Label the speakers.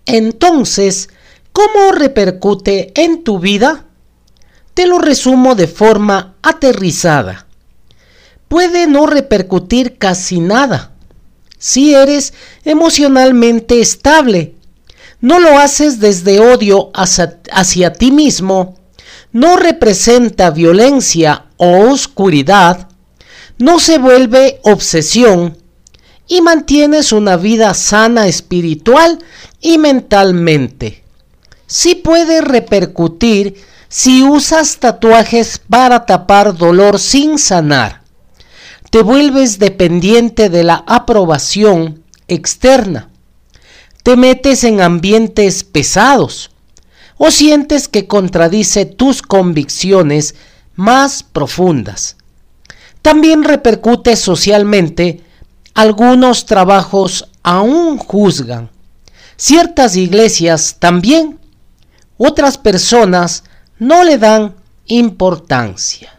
Speaker 1: Entonces, ¿cómo repercute en tu vida? Te lo resumo de forma aterrizada. Puede no repercutir casi nada. Si eres emocionalmente estable, no lo haces desde odio hacia ti mismo, no representa violencia o oscuridad, no se vuelve obsesión y mantienes una vida sana espiritual y mentalmente. Sí puede repercutir si usas tatuajes para tapar dolor sin sanar. Te vuelves dependiente de la aprobación externa. Te metes en ambientes pesados o sientes que contradice tus convicciones más profundas. También repercute socialmente. Algunos trabajos aún juzgan. Ciertas iglesias también. Otras personas no le dan importancia.